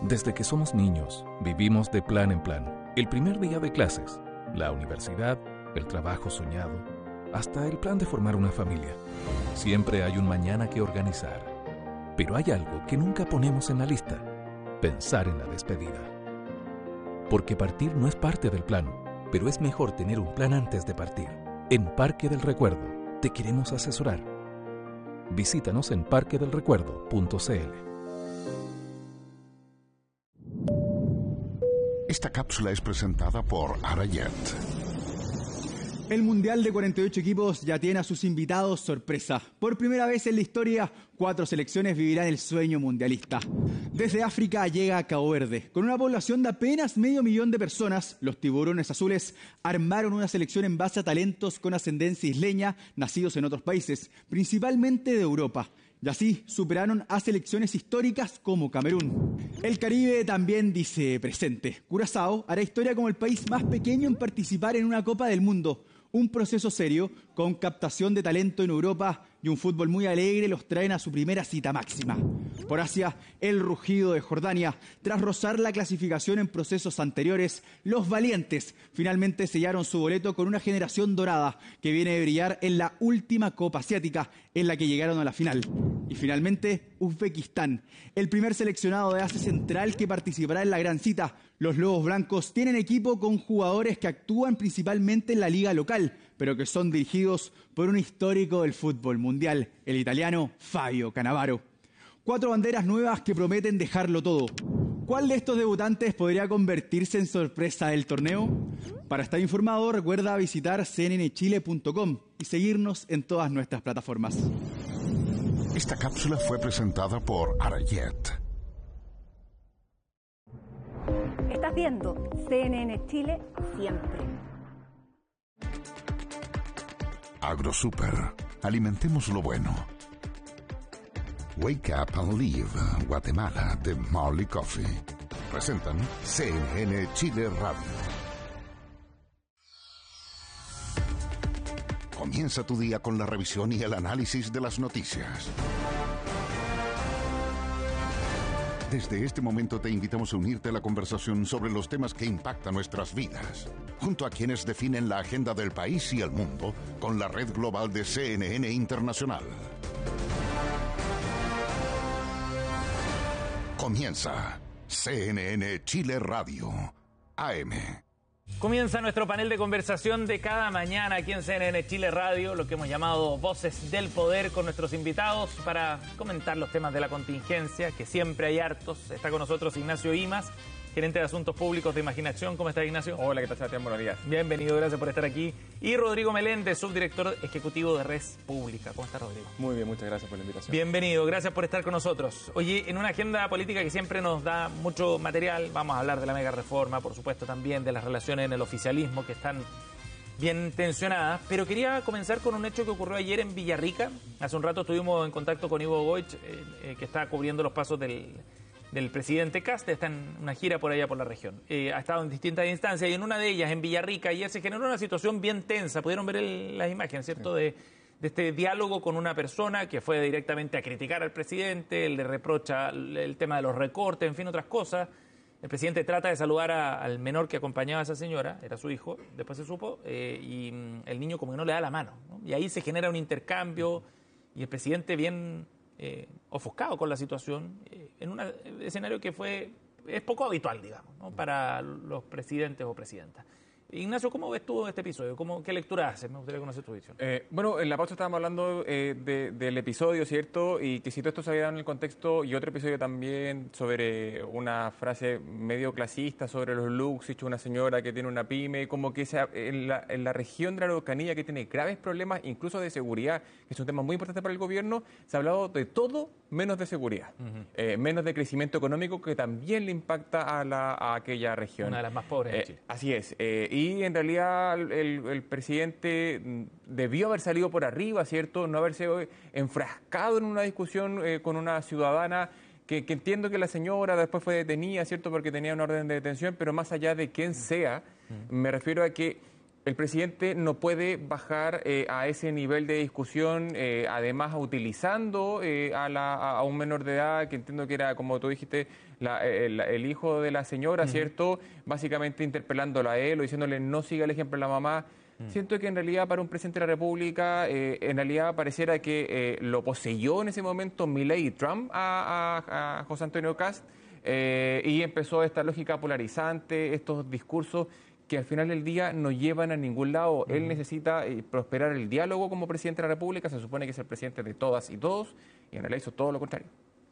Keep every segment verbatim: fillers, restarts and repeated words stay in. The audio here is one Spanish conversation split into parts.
Desde que somos niños, vivimos de plan en plan. El primer día de clases, la universidad, el trabajo soñado, hasta el plan de formar una familia. Siempre hay un mañana que organizar. Pero hay algo que nunca ponemos en la lista: pensar en la despedida. Porque partir no es parte del plan, pero es mejor tener un plan antes de partir. En Parque del Recuerdo te queremos asesorar. Visítanos en parque del recuerdo punto c l. Esta cápsula es presentada por Arayet. El Mundial de cuarenta y ocho equipos ya tiene a sus invitados sorpresa. Por primera vez en la historia, cuatro selecciones vivirán el sueño mundialista. Desde África llega Cabo Verde. Con una población de apenas medio millón de personas, los tiburones azules armaron una selección en base a talentos con ascendencia isleña, nacidos en otros países, principalmente de Europa. Y así superaron a selecciones históricas como Camerún. El Caribe también dice presente. Curazao hará historia como el país más pequeño en participar en una Copa del Mundo. Un proceso serio, con captación de talento en Europa y un fútbol muy alegre, los traen a su primera cita máxima. Por Asia, el rugido de Jordania. Tras rozar la clasificación en procesos anteriores, los valientes finalmente sellaron su boleto con una generación dorada que viene de brillar en la última Copa Asiática, en la que llegaron a la final. Y finalmente, Uzbekistán, el primer seleccionado de Asia Central que participará en la gran cita. Los Lobos Blancos tienen equipo con jugadores que actúan principalmente en la liga local, pero que son dirigidos por un histórico del fútbol mundial, el italiano Fabio Cannavaro. Cuatro banderas nuevas que prometen dejarlo todo. ¿Cuál de estos debutantes podría convertirse en sorpresa del torneo? Para estar informado, recuerda visitar c n n chile punto com y seguirnos en todas nuestras plataformas. Esta cápsula fue presentada por Arayet. Estás viendo C N N Chile siempre. AgroSuper. Alimentemos lo bueno. Wake Up and Live, Guatemala, de Marley Coffee. Presentan C N N Chile Radio. Comienza tu día con la revisión y el análisis de las noticias. Desde este momento te invitamos a unirte a la conversación sobre los temas que impactan nuestras vidas, junto a quienes definen la agenda del país y el mundo con la red global de C N N Internacional. Comienza C N N Chile Radio, A M. Comienza nuestro panel de conversación de cada mañana aquí en C N N Chile Radio, lo que hemos llamado Voces del Poder, con nuestros invitados para comentar los temas de la contingencia, que siempre hay hartos. Está con nosotros Ignacio Imas, gerente de Asuntos Públicos de Imaginación. ¿Cómo está, Ignacio? Hola, ¿qué tal, Sebastián? Buenos días. Bienvenido, gracias por estar aquí. Y Rodrigo Meléndez, subdirector ejecutivo de Res Pública. ¿Cómo está, Rodrigo? Muy bien, muchas gracias por la invitación. Bienvenido, gracias por estar con nosotros. Oye, en una agenda política que siempre nos da mucho material, vamos a hablar de la mega reforma, por supuesto también de las relaciones en el oficialismo que están bien tensionadas, pero quería comenzar con un hecho que ocurrió ayer en Villarrica. Hace un rato estuvimos en contacto con Ivo Goich, eh, eh, que está cubriendo los pasos del... del presidente Kast, está en una gira por allá por la región. Eh, ha estado en distintas instancias y en una de ellas, en Villarrica, ayer se generó una situación bien tensa. Pudieron ver el, las imágenes, ¿cierto?, de, de este diálogo con una persona que fue directamente a criticar al presidente, le reprocha el tema de los recortes, en fin, otras cosas. El presidente trata de saludar a, al menor que acompañaba a esa señora, era su hijo, después se supo, eh, y mm, el niño como que no le da la mano, ¿no? Y ahí se genera un intercambio y el presidente bien... Eh, ofuscado con la situación, eh, en un escenario que fue es poco habitual, digamos, ¿no?, para los presidentes o presidentas. Ignacio, ¿cómo ves tú este episodio? ¿Cómo, ¿Qué lectura haces? Me gustaría conocer tu visión. Eh, bueno, en la pausa estábamos hablando eh, de, del episodio, ¿cierto? Y que si todo esto se había dado en el contexto, y otro episodio también sobre una frase medio clasista sobre los Luxich, una señora que tiene una pyme, como que se, en, la, en la región de la Araucanía, que tiene graves problemas, incluso de seguridad, que es un tema muy importante para el gobierno, se ha hablado de todo menos de seguridad, uh-huh. eh, menos de crecimiento económico, que también le impacta a, la, a aquella región. Una de las más pobres eh, de Chile. Así es. Eh, y Y en realidad el, el presidente debió haber salido por arriba, ¿cierto? No haberse enfrascado en una discusión eh, con una ciudadana que, que entiendo que la señora después fue detenida, ¿cierto? Porque tenía una orden de detención, pero más allá de quién sea, me refiero a que el presidente no puede bajar eh, a ese nivel de discusión, eh, además utilizando eh, a, la, a un menor de edad, que entiendo que era, como tú dijiste, la, el, el hijo de la señora, uh-huh. ¿cierto? Básicamente interpelándolo a él o diciéndole no siga el ejemplo de la mamá. Uh-huh. Siento que en realidad para un presidente de la República, eh, en realidad pareciera que eh, lo poseyó en ese momento Milei y Trump a, a, a José Antonio Kast, eh, y empezó esta lógica polarizante, estos discursos que al final del día no llevan a ningún lado. Uh-huh. Él necesita eh, prosperar el diálogo como presidente de la República, se supone que es el presidente de todas y todos, y en realidad hizo todo lo contrario.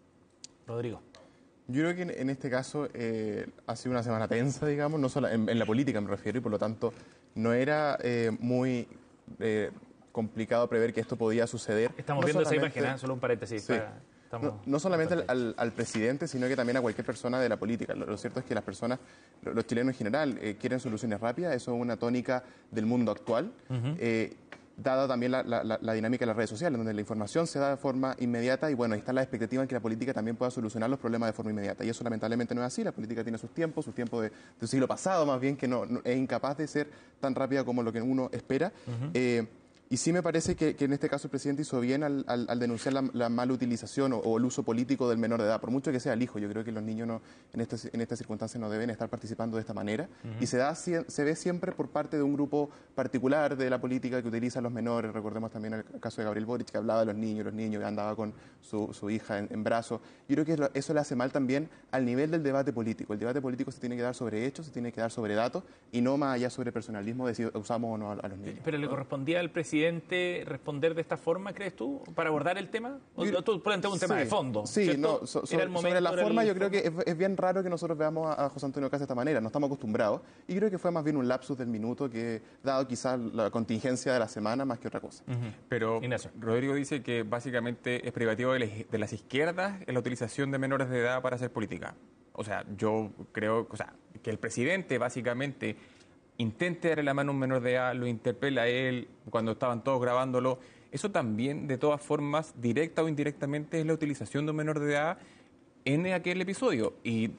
Rodrigo. Yo creo que en, en este caso eh, ha sido una semana tensa, digamos, no solo en, en la política me refiero, y por lo tanto no era eh, muy eh, complicado prever que esto podía suceder. Estamos no viendo esa imagen, ¿eh? Solo un paréntesis. Sí. Para... No, no solamente al, al, al presidente, sino que también a cualquier persona de la política. Lo, lo cierto es que las personas, los chilenos en general, eh, quieren soluciones rápidas. Eso es una tónica del mundo actual, uh-huh. eh, dada también la, la, la dinámica de las redes sociales, donde la información se da de forma inmediata y bueno, ahí está la expectativa en que la política también pueda solucionar los problemas de forma inmediata. Y eso lamentablemente no es así. La política tiene sus tiempos, sus tiempos de, del siglo pasado más bien, que no, no es incapaz de ser tan rápida como lo que uno espera. Uh-huh. eh, Y sí me parece que, que en este caso el presidente hizo bien al, al, al denunciar la, la mala utilización o, o el uso político del menor de edad, por mucho que sea el hijo. Yo creo que los niños no, en, este, en estas circunstancias no deben estar participando de esta manera. Uh-huh. Y se, da, se ve siempre por parte de un grupo particular de la política que utiliza a los menores. Recordemos también el caso de Gabriel Boric, que hablaba de los niños, los niños, que andaba con su, su hija en, en brazos. Yo creo que eso le hace mal también al nivel del debate político. El debate político se tiene que dar sobre hechos, se tiene que dar sobre datos y no más allá sobre personalismo, de si usamos o no a, a los niños. Pero le correspondía al presidente responder de esta forma, ¿crees tú, para abordar el tema? ¿O yo, tú planteas un tema sí, de fondo? Sí, no, so, so, el momento, sobre la forma yo creo que es, es bien raro que nosotros veamos a, a José Antonio Kast de esta manera, no estamos acostumbrados, y creo que fue más bien un lapsus del minuto que, dado quizás la contingencia de la semana, más que otra cosa. Uh-huh. Pero Ignacio. Rodrigo dice que básicamente es privativo de, les, de las izquierdas en la utilización de menores de edad para hacer política. O sea, yo creo, o sea, que el presidente básicamente intente darle la mano a un menor de edad, lo interpela a él cuando estaban todos grabándolo. Eso también, de todas formas, directa o indirectamente, es la utilización de un menor de edad en aquel episodio. Y,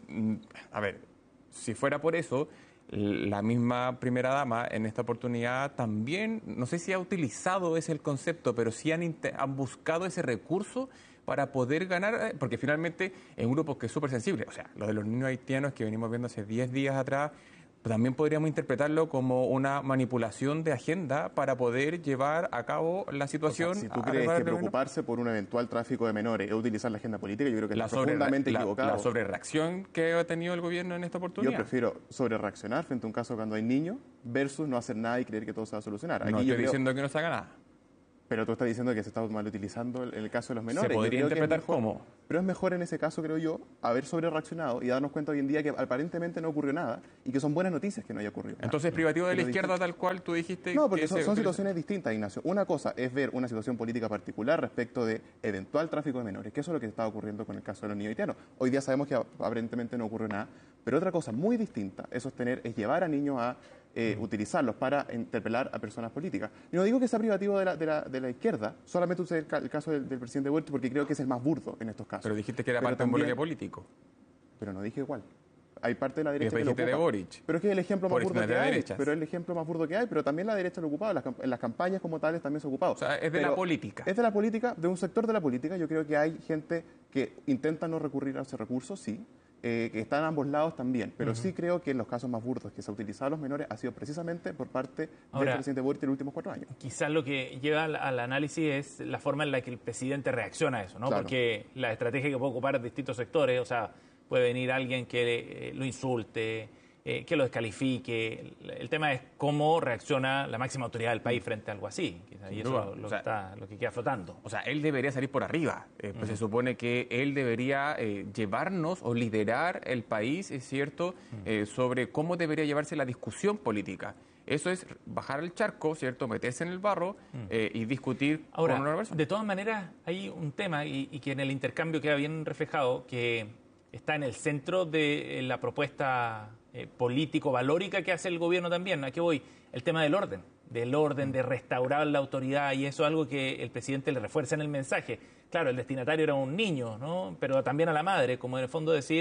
a ver, si fuera por eso, la misma primera dama en esta oportunidad también, no sé si ha utilizado ese el concepto, pero sí han, han buscado ese recurso para poder ganar, porque finalmente es un grupo que es súper sensible. O sea, lo de los niños haitianos que venimos viendo hace diez días atrás, también podríamos interpretarlo como una manipulación de agenda para poder llevar a cabo la situación. O sea, si tú crees que preocuparse por un eventual tráfico de menores es utilizar la agenda política, yo creo que es profundamente equivocado. La sobrereacción que ha tenido el gobierno en esta oportunidad. Yo prefiero sobrereaccionar frente a un caso cuando hay niños versus no hacer nada y creer que todo se va a solucionar. Aquí no estoy diciendo que no se haga nada. Pero tú estás diciendo que se está mal utilizando en el caso de los menores. Se podría interpretar como. Pero es mejor en ese caso, creo yo, haber sobre reaccionado y darnos cuenta hoy en día que aparentemente no ocurrió nada y que son buenas noticias que no haya ocurrido nada. Entonces, privativo de la izquierda tal cual tú dijiste. No, porque que son, se... son situaciones distintas, Ignacio. Una cosa es ver una situación política particular respecto de eventual tráfico de menores, que eso es lo que está ocurriendo con el caso de los niños haitianos. Hoy día sabemos que aparentemente no ocurrió nada, pero otra cosa muy distinta es sostener, es llevar a niños a Eh, mm. utilizarlos para interpelar a personas políticas. Y no digo que sea privativo de la, de la, de la izquierda, solamente usé el, el caso del, del presidente Boric porque creo que es el más burdo en estos casos. Pero dijiste que era pero parte también, de un bloque político. Pero no dije igual. Hay parte de la derecha que lo ocupa. De Boric. Pero es que es el ejemplo más Boric burdo que hay. Derechas. Pero es el ejemplo más burdo que hay, pero también la derecha lo ha ocupado. Las, en las campañas como tales también se ha ocupado. O sea, es de pero la política. Es de la política, de un sector de la política. Yo creo que hay gente que intenta no recurrir a ese recurso, sí. Eh, que están a ambos lados también, pero uh-huh. sí creo que en los casos más burdos que se ha utilizado a los menores ha sido precisamente por parte Ahora, del presidente Boric en los últimos cuatro años. Quizás lo que lleva al, al análisis es la forma en la que el presidente reacciona a eso, ¿no? Claro. Porque la estrategia que puede ocupar distintos sectores, o sea, puede venir alguien que eh, lo insulte, eh, que lo descalifique. El tema es cómo reacciona la máxima autoridad del país frente a algo así. Quizás, y eso es lo, lo, o sea, que está, lo que queda flotando. O sea, él debería salir por arriba. Eh, pues uh-huh. Se supone que él debería eh, llevarnos o liderar el país, es cierto, uh-huh. eh, sobre cómo debería llevarse la discusión política. Eso es bajar el charco, ¿cierto? Meterse en el barro uh-huh. eh, y discutir Ahora, con una persona. De todas maneras, hay un tema y, y que en el intercambio queda bien reflejado, que está en el centro de la propuesta eh, político-valórica que hace el gobierno también. ¿A qué voy? El tema del orden, del orden, de restaurar la autoridad, y eso es algo que el presidente le refuerza en el mensaje. Claro, el destinatario era un niño, ¿no? Pero también a la madre, como en el fondo decir,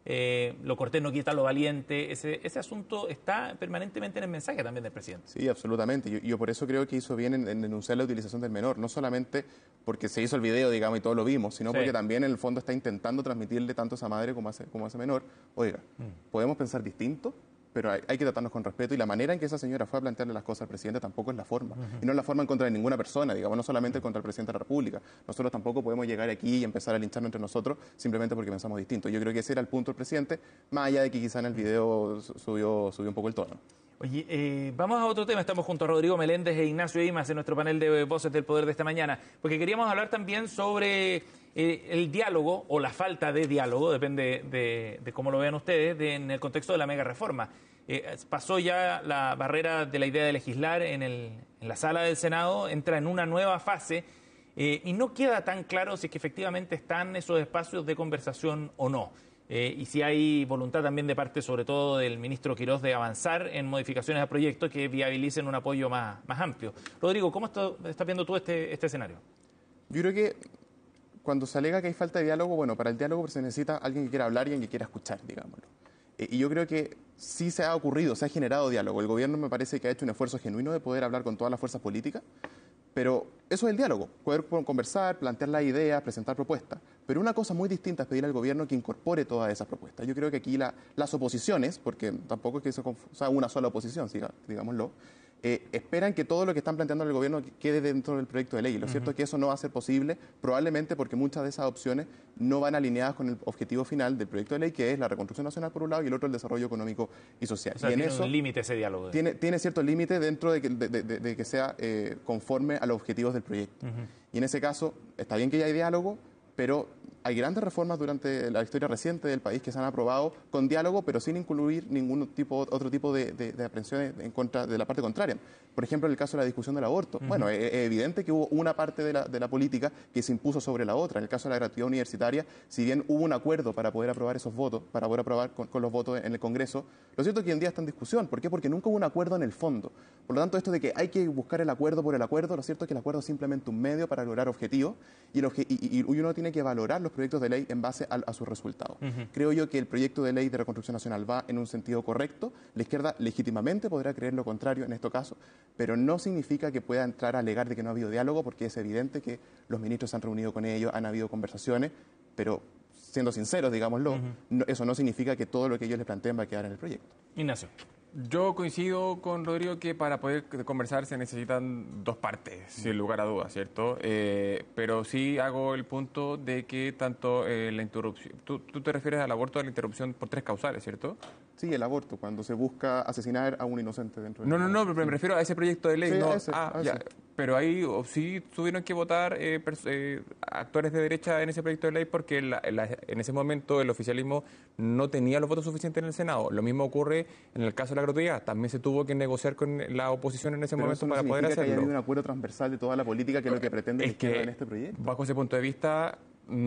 eh, lo cortés no quita lo valiente. Ese, ese asunto está permanentemente en el mensaje también del presidente. Sí, absolutamente. Yo, yo por eso creo que hizo bien en, en denunciar la utilización del menor, no solamente porque se hizo el video, digamos, y todos lo vimos, sino sí. porque también en el fondo está intentando transmitirle tanto a esa madre como a ese, como a ese menor, oiga, mm. podemos pensar distinto, pero hay, hay que tratarnos con respeto, y la manera en que esa señora fue a plantearle las cosas al presidente tampoco es la forma, uh-huh. y no es la forma en contra de ninguna persona, digamos, no solamente contra el presidente de la República. Nosotros tampoco podemos llegar aquí y empezar a lincharnos entre nosotros simplemente porque pensamos distinto. Yo creo que ese era el punto del presidente, más allá de que quizá en el video subió, subió un poco el tono. Oye, eh, vamos a otro tema. Estamos junto a Rodrigo Meléndez e Ignacio Imas en nuestro panel de Voces del Poder de esta mañana, porque queríamos hablar también sobre eh, el diálogo o la falta de diálogo, depende de, de cómo lo vean ustedes, de, en el contexto de la mega reforma. Eh, pasó ya la barrera de la idea de legislar en, el, en la sala del Senado, entra en una nueva fase eh, y no queda tan claro si es que efectivamente están esos espacios de conversación o no. Eh, y si hay voluntad también de parte, sobre todo del ministro Quirós, de avanzar en modificaciones a proyectos que viabilicen un apoyo más, más amplio. Rodrigo, ¿cómo está, estás viendo tú este, este escenario? Yo creo que cuando se alega que hay falta de diálogo, bueno, para el diálogo se necesita alguien que quiera hablar y alguien que quiera escuchar, digámoslo. Eh, y yo creo que sí se ha ocurrido, se ha generado diálogo. El gobierno me parece que ha hecho un esfuerzo genuino de poder hablar con todas las fuerzas políticas, pero eso es el diálogo, poder conversar, plantear las ideas, presentar propuestas. Pero una cosa muy distinta es pedir al gobierno que incorpore todas esas propuestas. Yo creo que aquí la, las oposiciones, porque tampoco es que sea una sola oposición, digámoslo, eh, esperan que todo lo que están planteando el gobierno quede dentro del proyecto de ley. Lo uh-huh. cierto es que eso no va a ser posible, probablemente porque muchas de esas opciones no van alineadas con el objetivo final del proyecto de ley, que es la reconstrucción nacional por un lado y el otro el desarrollo económico y social. O sea, y en tiene eso un límite ese diálogo. Tiene, tiene cierto límite dentro de que, de, de, de, de que sea eh, conforme a los objetivos del proyecto. Uh-huh. Y en ese caso, está bien que ya hay diálogo, pero hay grandes reformas durante la historia reciente del país que se han aprobado con diálogo, pero sin incluir ningún tipo, otro tipo de, de, de aprehensiones en contra de la parte contraria. Por ejemplo, en el caso de la discusión del aborto. Uh-huh. Bueno, es, es evidente que hubo una parte de la, de la política que se impuso sobre la otra. En el caso de la gratuidad universitaria, si bien hubo un acuerdo para poder aprobar esos votos, para poder aprobar con, con los votos en el Congreso, lo cierto es que hoy en día está en discusión. ¿Por qué? Porque nunca hubo un acuerdo en el fondo. Por lo tanto, esto de que hay que buscar el acuerdo por el acuerdo, lo cierto es que el acuerdo es simplemente un medio para lograr objetivos y, el obje- y, y uno tiene que valorar los proyectos de ley en base a, a sus resultados. Uh-huh. Creo yo que el proyecto de ley de reconstrucción nacional va en un sentido correcto. La izquierda legítimamente podrá creer lo contrario en este caso, pero no significa que pueda entrar a alegar de que no ha habido diálogo, porque es evidente que los ministros se han reunido con ellos, han habido conversaciones, pero siendo sinceros, digámoslo, uh-huh. no, eso no significa que todo lo que ellos les planteen va a quedar en el proyecto. Ignacio. Yo coincido con Rodrigo que para poder conversar se necesitan dos partes, mm. sin lugar a dudas, ¿cierto? Eh, pero sí hago el punto de que tanto eh, la interrupción... Tú, tú te refieres al aborto, a la interrupción por tres causales, ¿cierto? Sí, el aborto, cuando se busca asesinar a un inocente dentro del... No, no, no, pero me refiero a ese proyecto de ley. Sí, no, a ese, ah, a ya. ese. Pero ahí oh, sí tuvieron que votar eh, pers- eh, actores de derecha en ese proyecto de ley porque la, la, en ese momento el oficialismo no tenía los votos suficientes en el Senado. Lo mismo ocurre en el caso de la gratuidad. También se tuvo que negociar con la oposición en ese pero momento eso no para poder hacerlo. Que haya habido un acuerdo transversal de toda la política, que es lo que pretende la izquierda en este proyecto. Bajo ese punto de vista,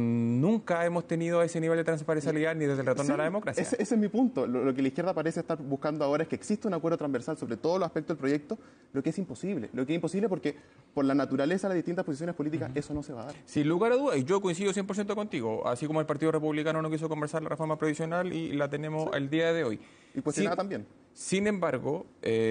nunca hemos tenido ese nivel de transversalidad ni desde el retorno sí, a la democracia. Ese, ese es mi punto. Lo, lo que la izquierda parece estar buscando ahora es que exista un acuerdo transversal sobre todos los aspectos del proyecto, lo que es imposible. Lo que es imposible porque por la naturaleza de las distintas posiciones políticas, uh-huh. eso no se va a dar. Sin lugar a dudas, y yo coincido cien por ciento contigo, así como el Partido Republicano no quiso conversar la reforma provisional y la tenemos sí. el día de hoy. Y cuestionada también. Sin embargo,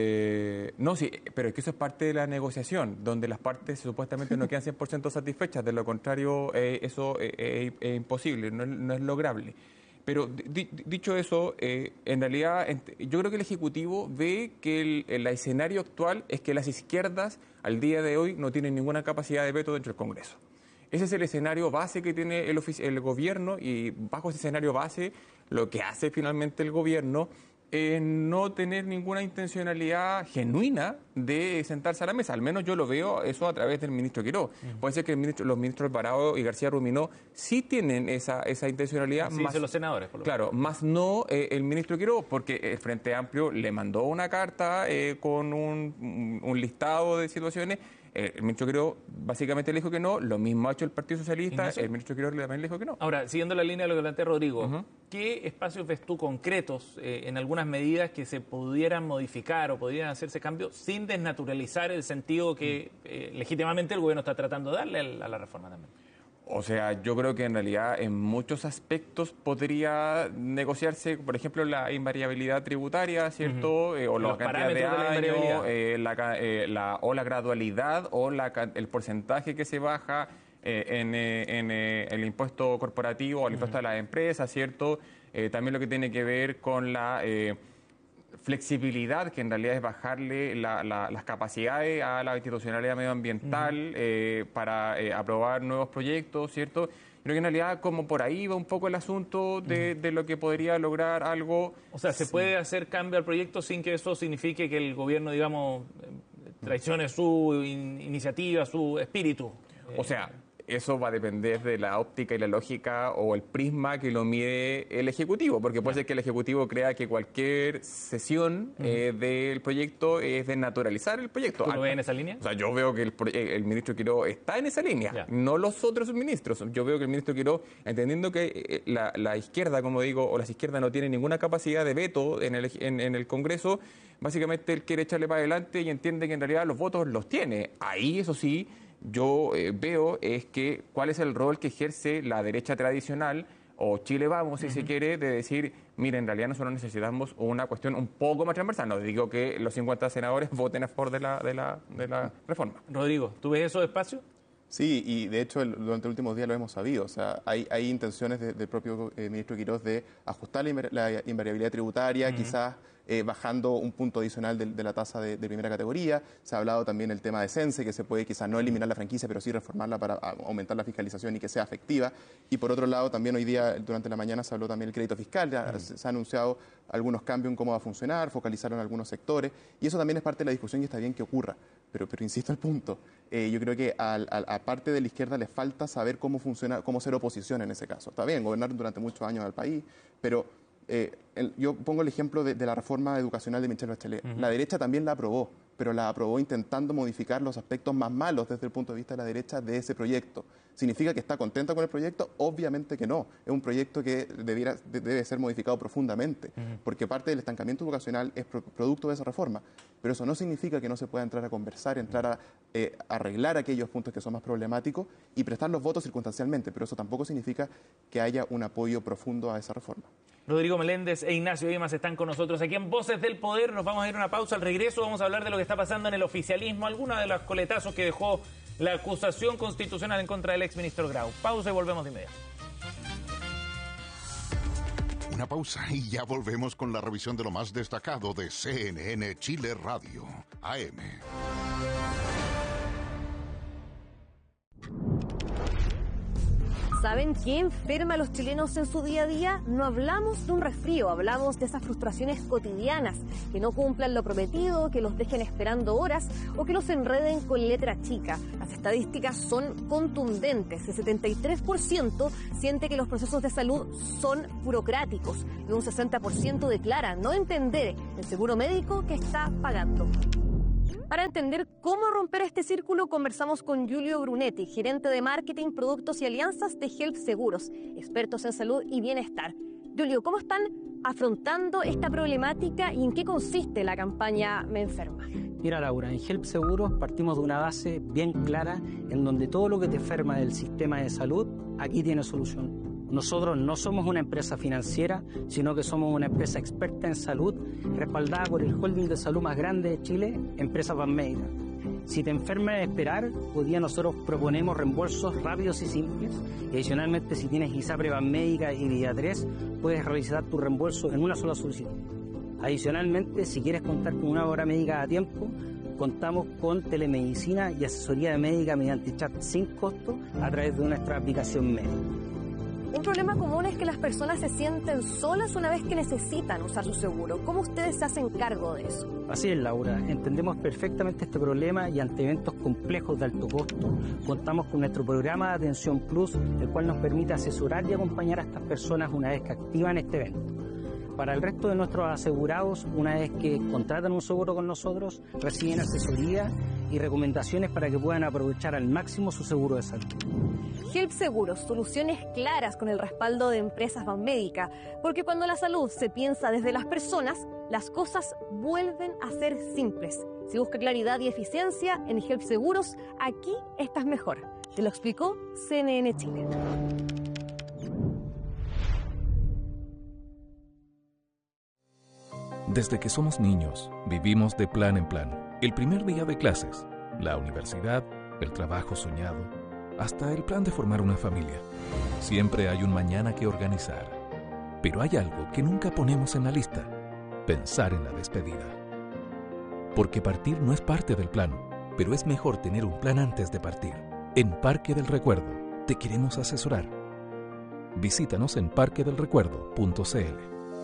eh, no, sí, pero es que eso es parte de la negociación, donde las partes supuestamente no quedan cien por ciento satisfechas, de lo contrario, eh, eso es eh, eh, imposible, no, no es lograble. Pero di, dicho eso, eh, en realidad yo creo que el Ejecutivo ve que el, el escenario actual es que las izquierdas al día de hoy no tienen ninguna capacidad de veto dentro del Congreso. Ese es el escenario base que tiene el, el gobierno y bajo ese escenario base lo que hace finalmente el gobierno es no tener ninguna intencionalidad genuina de sentarse a la mesa. Al menos yo lo veo eso a través del ministro Quirós. Uh-huh. Puede ser que el ministro, los ministros Alvarado y García Ruminó sí tienen esa, esa intencionalidad. Sí, más son los senadores, por lo Claro, menos. Más no eh, el ministro Quirós, porque el Frente Amplio le mandó una carta eh, con un, un listado de situaciones. El ministro Quirós básicamente le dijo que no, lo mismo ha hecho el Partido Socialista, ¿Ignacio? El ministro Quirós también le dijo que no. Ahora, siguiendo la línea de lo que plantea Rodrigo, uh-huh. ¿qué espacios ves tú concretos eh, en algunas medidas que se pudieran modificar o podrían hacerse cambios sin desnaturalizar el sentido que eh, legítimamente el gobierno está tratando de darle a la reforma también? O sea, yo creo que en realidad en muchos aspectos podría negociarse, por ejemplo, la invariabilidad tributaria, ¿cierto? Uh-huh. eh, o los la cantidad de años, eh, la, eh, la, o la gradualidad o la, el porcentaje que se baja eh, en, eh, en eh, el impuesto corporativo o el uh-huh. impuesto a las empresas, ¿cierto? Eh, también lo que tiene que ver con la... Eh, flexibilidad, que en realidad es bajarle la, la, las capacidades a la institucionalidad medioambiental uh-huh. eh, para eh, aprobar nuevos proyectos, ¿cierto? Creo que en realidad como por ahí va un poco el asunto de, uh-huh. de lo que podría lograr algo... O sea, ¿se sí. puede hacer cambio al proyecto sin que eso signifique que el gobierno, digamos, traicione su in- iniciativa, su espíritu? O sea... Eso va a depender de la óptica y la lógica o el prisma que lo mide el Ejecutivo, porque puede ser que el Ejecutivo crea que cualquier sesión uh-huh. eh, del proyecto es de naturalizar el proyecto. ¿Tú lo ves en esa línea? O sea, yo veo que el, el ministro Quiró está en esa línea, yeah. no los otros ministros. Yo veo que el ministro Quiró, entendiendo que la, la izquierda, como digo, o las izquierdas no tienen ninguna capacidad de veto en el, en, en el Congreso, básicamente él quiere echarle para adelante y entiende que en realidad los votos los tiene. Ahí, eso sí... Yo eh, veo es que cuál es el rol que ejerce la derecha tradicional o Chile Vamos, si uh-huh. se quiere, de decir, mire, en realidad nosotros necesitamos una cuestión un poco más transversal. No digo que los cincuenta senadores voten a favor de la, de la, de la reforma. Rodrigo, ¿tú ves esos espacios? Sí, y de hecho el, durante los últimos días lo hemos sabido. O sea, hay, hay intenciones de, del propio eh, ministro Quirós de ajustar la, inver, la invariabilidad tributaria, uh-huh. quizás eh, bajando un punto adicional de, de la tasa de, de primera categoría. Se ha hablado también el tema de Sense, que se puede quizás no eliminar la franquicia, pero sí reformarla para aumentar la fiscalización y que sea efectiva. Y por otro lado, también hoy día, durante la mañana, se habló también del crédito fiscal. Ya uh-huh. se, se han anunciado algunos cambios en cómo va a funcionar, focalizaron algunos sectores. Y eso también es parte de la discusión y está bien que ocurra. Pero, pero insisto al punto, eh, yo creo que al, al, a parte de la izquierda les falta saber cómo funciona, cómo ser oposición en ese caso. Está bien, gobernar durante muchos años al país, pero eh, el, yo pongo el ejemplo de, de la reforma educacional de Michelle Bachelet. Uh-huh. La derecha también la aprobó, pero la aprobó intentando modificar los aspectos más malos desde el punto de vista de la derecha de ese proyecto. ¿Significa que está contenta con el proyecto? Obviamente que no. Es un proyecto que debiera, debe ser modificado profundamente, uh-huh. porque parte del estancamiento educacional es pro, producto de esa reforma. Pero eso no significa que no se pueda entrar a conversar, entrar a eh, arreglar aquellos puntos que son más problemáticos y prestar los votos circunstancialmente. Pero eso tampoco significa que haya un apoyo profundo a esa reforma. Rodrigo Meléndez e Ignacio Dimas están con nosotros aquí en Voces del Poder. Nos vamos a ir a una pausa. Al regreso vamos a hablar de lo que está pasando en el oficialismo, algunos de los coletazos que dejó la acusación constitucional en contra del exministro Grau. Pausa y volvemos de inmediato. Una pausa y ya volvemos con la revisión de lo más destacado de C N N Chile Radio, A M. ¿Saben qué enferma a los chilenos en su día a día? No hablamos de un resfrío, hablamos de esas frustraciones cotidianas, que no cumplan lo prometido, que los dejen esperando horas o que los enreden con letra chica. Las estadísticas son contundentes. El setenta y tres por ciento siente que los procesos de salud son burocráticos y un sesenta por ciento declara no entender el seguro médico que está pagando. Para entender cómo romper este círculo, conversamos con Giulio Brunetti, gerente de marketing, productos y alianzas de Help Seguros, expertos en salud y bienestar. Giulio, ¿cómo están afrontando esta problemática y en qué consiste la campaña Me Enferma? Mira, Laura, en Help Seguros partimos de una base bien clara en donde todo lo que te enferma del sistema de salud, aquí tiene solución. Nosotros no somos una empresa financiera, sino que somos una empresa experta en salud, respaldada por el holding de salud más grande de Chile, Empresa Banmédica. Si te enfermas de esperar, hoy día nosotros proponemos reembolsos rápidos y simples. Y adicionalmente, si tienes ISAPRE Banmédica y Vida tres, puedes realizar tu reembolso en una sola solicitud. Adicionalmente, si quieres contar con una hora médica a tiempo, contamos con telemedicina y asesoría médica mediante chat sin costo a través de nuestra aplicación médica. Un problema común es que las personas se sienten solas una vez que necesitan usar su seguro. ¿Cómo ustedes se hacen cargo de eso? Así es, Laura. Entendemos perfectamente este problema y ante eventos complejos de alto costo, contamos con nuestro programa de Atención Plus, el cual nos permite asesorar y acompañar a estas personas una vez que activan este evento. Para el resto de nuestros asegurados, una vez que contratan un seguro con nosotros, reciben asesoría y recomendaciones para que puedan aprovechar al máximo su seguro de salud. Help Seguros, soluciones claras con el respaldo de Empresas Banmédica, porque cuando la salud se piensa desde las personas, las cosas vuelven a ser simples. Si busca claridad y eficiencia en Help Seguros, aquí estás mejor. Te lo explicó C N N Chile. Desde que somos niños, vivimos de plan en plan. El primer día de clases, la universidad, el trabajo soñado, hasta el plan de formar una familia. Siempre hay un mañana que organizar. Pero hay algo que nunca ponemos en la lista: pensar en la despedida. Porque partir no es parte del plan, pero es mejor tener un plan antes de partir. En Parque del Recuerdo te queremos asesorar. Visítanos en parque del recuerdo punto c l.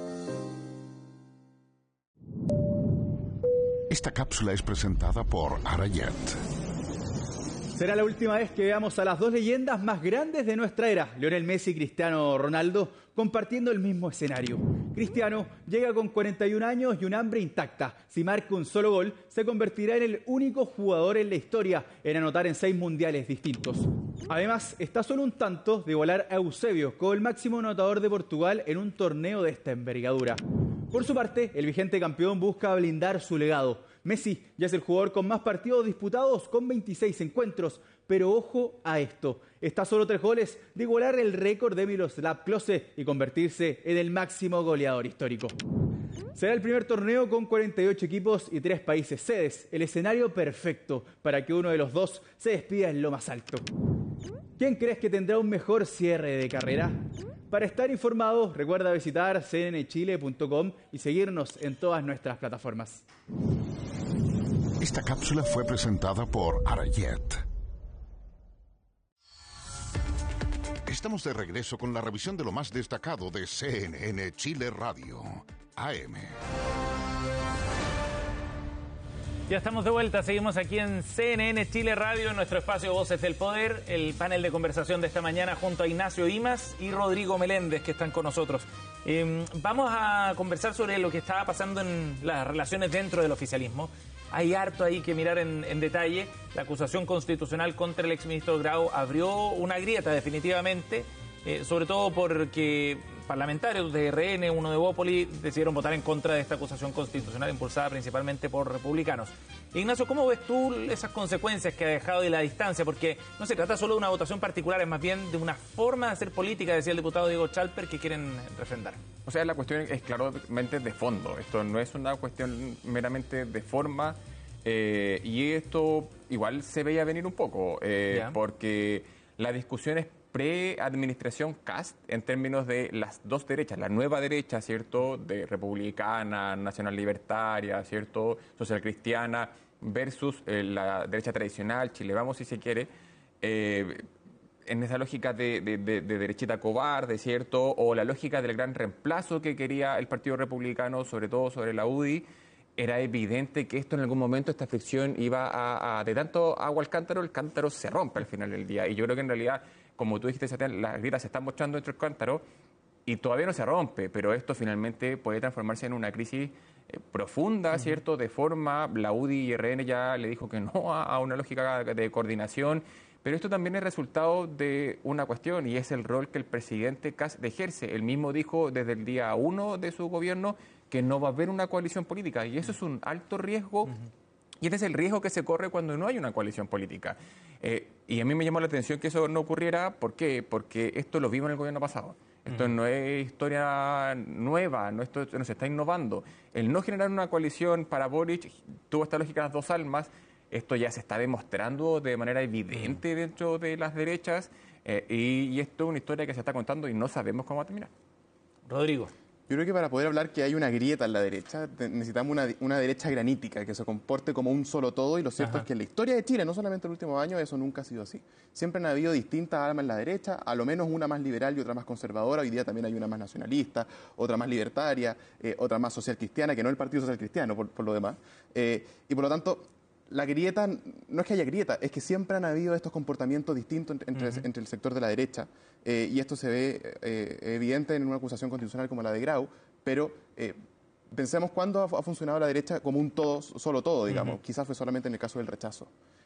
Esta cápsula es presentada por Arayet. Será la última vez que veamos a las dos leyendas más grandes de nuestra era, Lionel Messi y Cristiano Ronaldo, compartiendo el mismo escenario. Cristiano llega con cuarenta y un años y un hambre intacta. Si marca un solo gol, se convertirá en el único jugador en la historia en anotar en seis mundiales distintos. Además, está solo un tanto de igualar a Eusebio como el máximo anotador de Portugal en un torneo de esta envergadura. Por su parte, el vigente campeón busca blindar su legado. Messi ya es el jugador con más partidos disputados, con veintiséis encuentros. Pero ojo a esto, está solo tres goles de igualar el récord de Miroslav Klose y convertirse en el máximo goleador histórico. Será el primer torneo con cuarenta y ocho equipos y tres países sedes, el escenario perfecto para que uno de los dos se despida en lo más alto. ¿Quién crees que tendrá un mejor cierre de carrera? Para estar informado, recuerda visitar c n n chile punto com y seguirnos en todas nuestras plataformas. Esta cápsula fue presentada por Arayet. Estamos de regreso con la revisión de lo más destacado de C N N Chile Radio, A M. Ya estamos de vuelta, seguimos aquí en C N N Chile Radio, en nuestro espacio Voces del Poder, el panel de conversación de esta mañana junto a Ignacio Dimas y Rodrigo Meléndez, que están con nosotros. Eh, vamos a conversar sobre lo que estaba pasando en las relaciones dentro del oficialismo. Hay harto ahí que mirar en, en detalle. La acusación constitucional contra el exministro Grau abrió una grieta definitivamente, eh, sobre todo porque parlamentarios de R N, uno de Bópoli, decidieron votar en contra de esta acusación constitucional impulsada principalmente por republicanos. Ignacio, ¿cómo ves tú esas consecuencias que ha dejado y la distancia? Porque no se trata solo de una votación particular, es más bien de una forma de hacer política, decía el diputado Diego Chalper, que quieren refrendar. O sea, la cuestión es claramente de fondo. Esto no es una cuestión meramente de forma, eh, y esto igual se veía venir un poco, eh, porque la discusión es pre-administración Kast en términos de las dos derechas, la nueva derecha, ¿cierto?, de republicana, nacional libertaria, ¿cierto?, social cristiana, versus eh, la derecha tradicional, Chile Vamos si se quiere, eh, en esa lógica de, de, de, de derechita cobarde, ¿cierto?, o la lógica del gran reemplazo que quería el Partido Republicano, sobre todo sobre la U D I. Era evidente que esto en algún momento, esta fricción iba a, a de tanto agua al cántaro, el cántaro se rompe al final del día. Y yo creo que en realidad, como tú dijiste, Sebastián, las grietas se están mostrando dentro del cántaro y todavía no se rompe, pero esto finalmente puede transformarse en una crisis eh, profunda, ¿cierto?, de forma. La U D I y R N ya le dijo que no a, a una lógica de coordinación, pero esto también es resultado de una cuestión, y es el rol que el presidente Kast ejerce. Él mismo dijo desde el día uno de su gobierno que no va a haber una coalición política, y eso es un alto riesgo. Uh-huh. Y este es el riesgo que se corre cuando no hay una coalición política. Eh, y a mí me llamó la atención que eso no ocurriera. ¿Por qué? Porque esto lo vimos en el gobierno pasado. Esto uh-huh. no es historia nueva, no, esto no se está innovando. El no generar una coalición para Boric tuvo esta lógica de las dos almas. Esto ya se está demostrando de manera evidente uh-huh. dentro de las derechas, eh, y, y esto es una historia que se está contando y no sabemos cómo va a terminar. Rodrigo. Yo creo que para poder hablar que hay una grieta en la derecha, necesitamos una, una derecha granítica, que se comporte como un solo todo, y lo cierto Ajá. es que en la historia de Chile, no solamente en el último año, eso nunca ha sido así. Siempre han habido distintas armas en la derecha, a lo menos una más liberal y otra más conservadora. Hoy día también hay una más nacionalista, otra más libertaria, eh, otra más social cristiana, que no el Partido Social Cristiano, por, por lo demás. Eh, y por lo tanto, la grieta, no es que haya grieta, es que siempre han habido estos comportamientos distintos entre, uh-huh. entre el sector de la derecha, eh, y esto se ve eh, evidente en una acusación constitucional como la de Grau, pero eh, pensemos cuándo ha, ha funcionado la derecha como un todo, solo todo, digamos. Uh-huh. Quizás fue solamente en el caso del rechazo.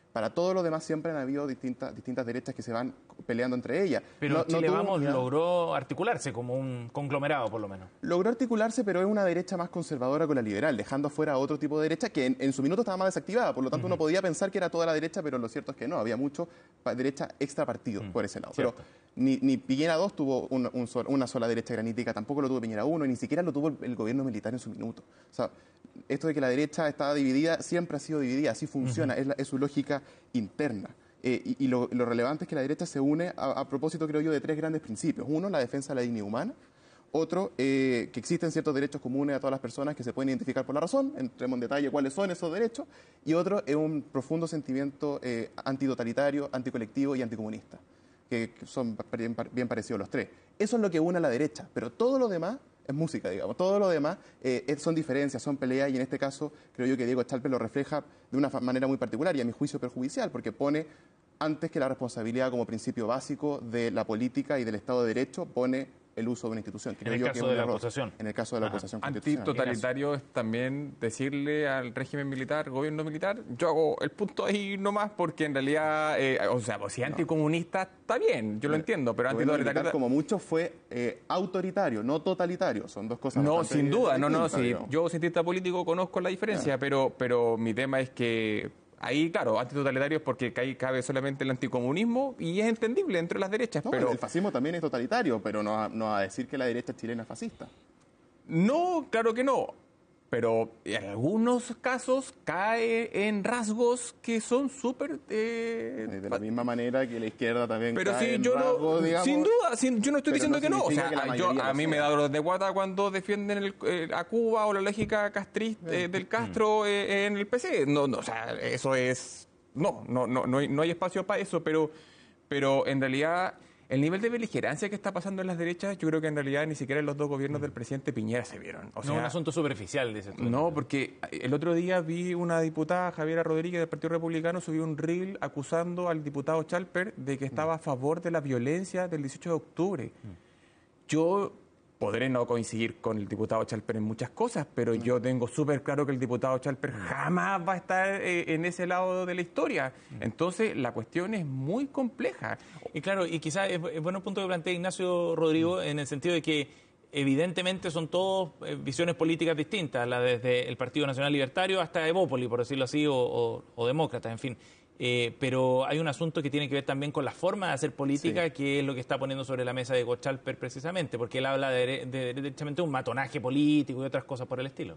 Para todo lo demás siempre han habido distintas, distintas derechas que se van peleando entre ellas. Pero no, Chile no Vamos unidad. logró articularse como un conglomerado, por lo menos. Logró articularse, pero es una derecha más conservadora con la liberal, dejando afuera a otro tipo de derecha que en, en su minuto estaba más desactivada. Por lo tanto, uh-huh. uno podía pensar que era toda la derecha, pero lo cierto es que no. Había mucho derecha extra partido uh-huh. por ese lado. Cierto. Pero ni, ni Piñera dos tuvo un, un sol, una sola derecha granítica, tampoco lo tuvo Piñera uno, y ni siquiera lo tuvo el, el gobierno militar en su minuto. O sea, esto de que la derecha estaba dividida, siempre ha sido dividida, así funciona, uh-huh. es, la, es su lógica interna. Eh, y y lo, lo relevante es que la derecha se une a, a propósito, creo yo, de tres grandes principios. Uno, la defensa de la dignidad humana. Otro, eh, que existen ciertos derechos comunes a todas las personas que se pueden identificar por la razón, entremos en detalle cuáles son esos derechos. Y otro, es un profundo sentimiento eh, antitotalitario, anticolectivo y anticomunista, que, que son bien, bien parecidos los tres. Eso es lo que une a la derecha, pero todo lo demás es música, digamos. Todo lo demás eh, son diferencias, son peleas, y en este caso creo yo que Diego Echalpe lo refleja de una manera muy particular y a mi juicio perjudicial, porque pone antes que la responsabilidad como principio básico de la política y del Estado de Derecho, pone el uso de una institución. En el caso de la acusación. En el caso de la acusación constitucional. Antitotalitario es también decirle al régimen militar, gobierno militar, yo hago el punto ahí nomás porque en realidad, eh, o sea, pues si anticomunista está bien, yo lo entiendo, pero antitotalitario... como mucho fue eh, autoritario, no totalitario, son dos cosas. No, sin duda, no, no, sí, digamos. yo cientista político conozco la diferencia, yeah. pero, pero mi tema es que... Ahí, claro, antitotalitario es porque ahí cabe solamente el anticomunismo y es entendible entre las derechas. No, pero el fascismo también es totalitario, pero no va, no va a decir que la derecha chilena es fascista. No, claro que no. Pero en algunos casos cae en rasgos que son súper... Eh, de la misma manera que la izquierda también pero cae sí, en yo rasgos, no, digamos, sin duda, sin, yo no estoy diciendo no que no. O sea, que yo, a mí me da dolor de guata cuando defienden el, eh, a Cuba o la lógica castrista eh, del Castro eh, en el P C. No, no, o sea, eso es... No, no, no, no hay, no hay espacio para eso, pero, pero en realidad... El nivel de beligerancia que está pasando en las derechas, yo creo que en realidad ni siquiera en los dos gobiernos del presidente Piñera se vieron. O sea, no, un asunto superficial, dice tú. No, porque el otro día vi una diputada, Javiera Rodríguez, del Partido Republicano, subió un reel acusando al diputado Chalper de que estaba a favor de la violencia del dieciocho de octubre. Yo podré no coincidir con el diputado Chalper en muchas cosas, pero mm. yo tengo súper claro que el diputado Chalper jamás va a estar eh, en ese lado de la historia. Mm. Entonces, la cuestión es muy compleja. Y claro, y quizás es, es bueno el punto que plantea Ignacio Rodrigo, mm. en el sentido de que evidentemente son todas eh, visiones políticas distintas, la desde el Partido Nacional Libertario hasta Evópoli, por decirlo así, o, o, o demócratas, en fin. Eh, pero hay un asunto que tiene que ver también con la forma de hacer política, sí. que es lo que está poniendo sobre la mesa de Chalper precisamente, porque él habla de, de, de derechamente un matonaje político y otras cosas por el estilo.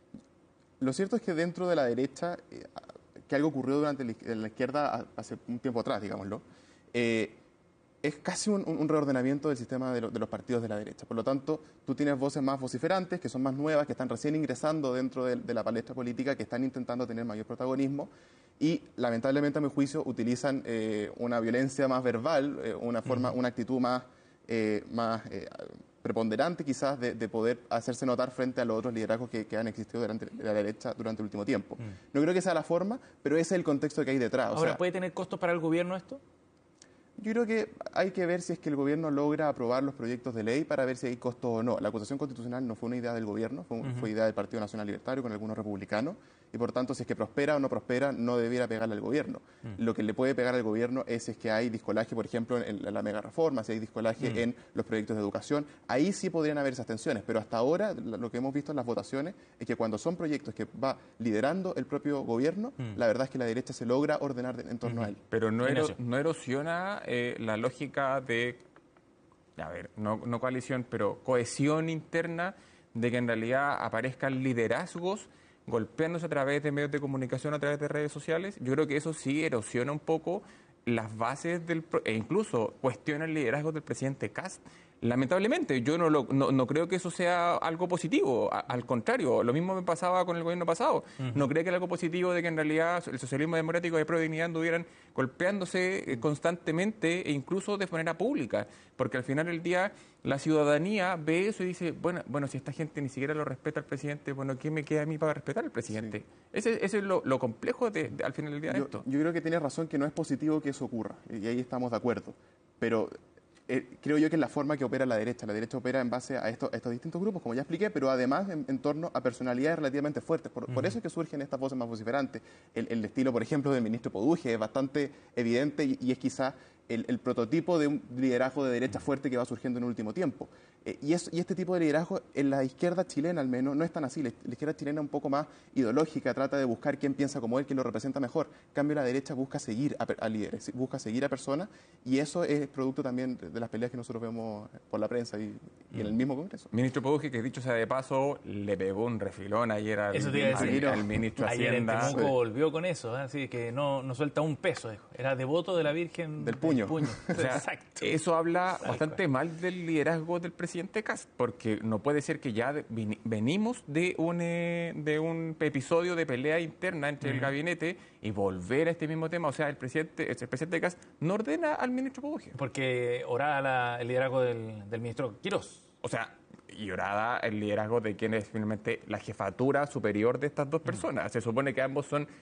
Lo cierto es que dentro de la derecha, eh, que algo ocurrió durante la izquierda hace un tiempo atrás, digámoslo, eh, es casi un, un reordenamiento del sistema de, lo, de los partidos de la derecha. Por lo tanto, tú tienes voces más vociferantes, que son más nuevas, que están recién ingresando dentro de, de la palestra política, que están intentando tener mayor protagonismo y, lamentablemente, a mi juicio, utilizan eh, una violencia más verbal, eh, una forma, una actitud más, eh, más eh, preponderante, quizás, de, de poder hacerse notar frente a los otros liderazgos que, que han existido durante la derecha durante el último tiempo. Mm. No creo que sea la forma, pero ese es el contexto que hay detrás. O Ahora, sea, ¿puede tener costos para el gobierno esto? Yo creo que hay que ver si es que el gobierno logra aprobar los proyectos de ley para ver si hay costos o no. La acusación constitucional no fue una idea del gobierno, fue, uh-huh. fue idea del Partido Nacional Libertario con algunos republicanos, y por tanto, si es que prospera o no prospera, no debiera pegarle al gobierno. Uh-huh. Lo que le puede pegar al gobierno es si es que hay discolaje, por ejemplo, en, en la mega reforma, si hay discolaje uh-huh. en los proyectos de educación. Ahí sí podrían haber esas tensiones, pero hasta ahora lo que hemos visto en las votaciones es que cuando son proyectos que va liderando el propio gobierno, uh-huh. la verdad es que la derecha se logra ordenar en torno uh-huh. a él. Pero no, ero, no erosiona eh, la lógica de, a ver, no, no coalición, pero cohesión interna, de que en realidad aparezcan liderazgos golpeándose a través de medios de comunicación, a través de redes sociales. Yo creo que eso sí erosiona un poco las bases del... e incluso cuestiona el liderazgo del presidente Kast. Lamentablemente, yo no, lo, no, no creo que eso sea algo positivo. A, al contrario, lo mismo me pasaba con el gobierno pasado. Uh-huh. No creo que era algo positivo de que en realidad el socialismo democrático y Pro Dignidad anduvieran golpeándose uh-huh. constantemente e incluso de manera pública. Porque al final del día la ciudadanía ve eso y dice, bueno, bueno si esta gente ni siquiera lo respeta al presidente, bueno, ¿qué me queda a mí para respetar al presidente? Sí. Ese, ese es lo, lo complejo de, de, al final del día yo, de esto. Yo creo que tienes razón que no es positivo que eso ocurra, y ahí estamos de acuerdo. Pero eh, creo yo que es la forma que opera la derecha. La derecha opera en base a, esto, a estos distintos grupos, como ya expliqué, pero además en, en torno a personalidades relativamente fuertes. Por, uh-huh. por eso es que surgen estas voces más vociferantes. El, el estilo, por ejemplo, del ministro Poduje es bastante evidente y, y es quizá el, el prototipo de un liderazgo de derecha fuerte que va surgiendo en el último tiempo. Eh, y, es, y este tipo de liderazgo, en la izquierda chilena al menos, no es tan así. La, la izquierda chilena es un poco más ideológica, trata de buscar quién piensa como él, quién lo representa mejor. En cambio, la derecha busca seguir a, a líderes, busca seguir a personas, y eso es producto también de las peleas que nosotros vemos por la prensa y, y en el mismo Congreso. Ministro Poduje, que dicho sea de paso, le pegó un refilón ayer al, eso te iba a decir, al, al ministro de ayer Hacienda. Ayer en Temuco volvió con eso, ¿eh? Así que no, no suelta un peso, dijo. Era devoto de la Virgen del puño. Del puño. O sea, exacto. Eso habla Tal bastante cual. mal del liderazgo del presidente Kast, porque no puede ser que ya venimos de un, eh, de un episodio de pelea interna entre mm. el gabinete y volver a este mismo tema. O sea, el presidente, el presidente Kast no ordena al ministro Poduje. Porque orada la, el liderazgo del, del ministro Quirós. O sea, y orada el liderazgo de quien es finalmente la jefatura superior de estas dos personas. Mm. Se supone que ambos son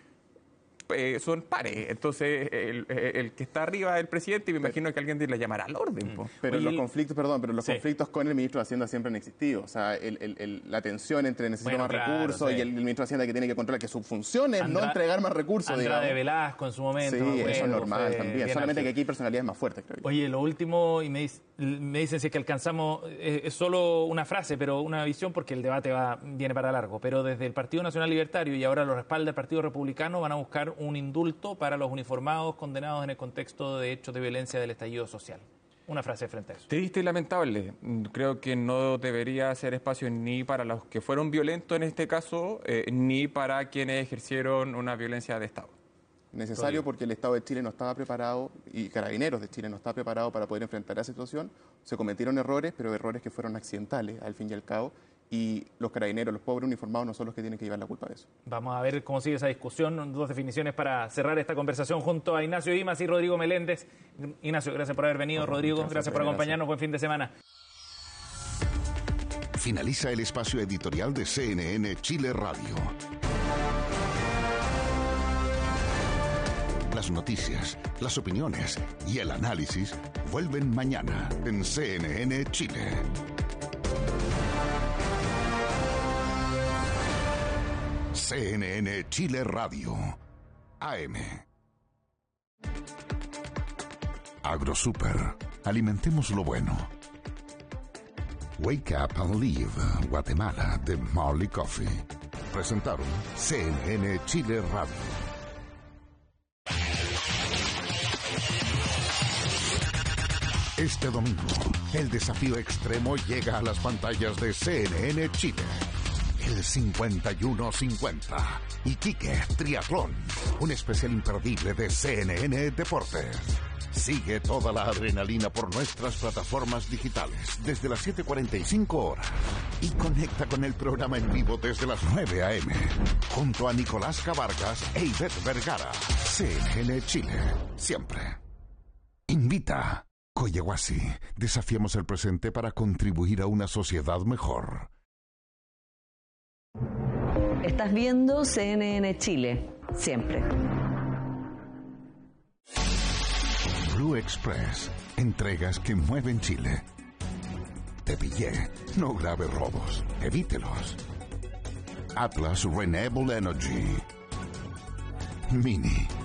Eh, son pares, entonces el, el que está arriba es el presidente y me imagino que alguien le llamará al orden. Mm. Pero Oye, los el... conflictos, perdón, pero los sí. conflictos con el ministro de Hacienda siempre han existido. O sea, el, el, el, la tensión entre necesito bueno, más claro, recursos sí. y el, el ministro de Hacienda que tiene que controlar que su función es Andra... no entregar más recursos. Andrade digamos. Velasco en su momento. Sí, bueno, eso es normal también. Solamente así. que aquí hay personalidades más fuertes, creo yo. Oye, lo último, y me, dice, me dicen si es que alcanzamos, eh, es solo una frase, pero una visión, porque el debate va viene para largo. Pero desde el Partido Nacional Libertario, y ahora lo respalda el Partido Republicano, van a buscar un indulto para los uniformados condenados en el contexto de hechos de violencia del estallido social. Una frase frente a eso. Triste y lamentable. Creo que no debería hacer espacio ni para los que fueron violentos en este caso, eh, ni para quienes ejercieron una violencia de Estado. Necesario porque el Estado de Chile no estaba preparado y Carabineros de Chile no estaba preparado para poder enfrentar esa situación. Se cometieron errores, pero errores que fueron accidentales al fin y al cabo. Y los carabineros, los pobres uniformados, no son los que tienen que llevar la culpa de eso. Vamos a ver cómo sigue esa discusión. Dos definiciones para cerrar esta conversación junto a Ignacio Dimas y Rodrigo Meléndez. Ignacio, gracias por haber venido. Rodrigo, gracias, gracias por acompañarnos. Buen fin de semana. Finaliza el espacio editorial de C N N Chile Radio. Las noticias, las opiniones y el análisis vuelven mañana en C N N Chile. C N N Chile Radio, A M. AgroSuper, alimentemos lo bueno. Wake Up and Live, Guatemala, de Marley Coffee. Presentaron C N N Chile Radio. Este domingo, el desafío extremo llega a las pantallas de C N N Chile. El cincuenta y uno cincuenta. Iquique Triatlón. Un especial imperdible de C N N Deportes. Sigue toda la adrenalina por nuestras plataformas digitales desde las siete cuarenta y cinco horas. Y conecta con el programa en vivo desde las nueve a eme. Junto a Nicolás Cavargas e Ivette Vergara. C N N Chile. Siempre. Invita. Coyahuasi. Desafiamos el presente para contribuir a una sociedad mejor. Estás viendo C N N Chile, siempre. Blue Express, entregas que mueven Chile. Te pillé, no grave robos, evítelos. Atlas Renewable Energy. Mini,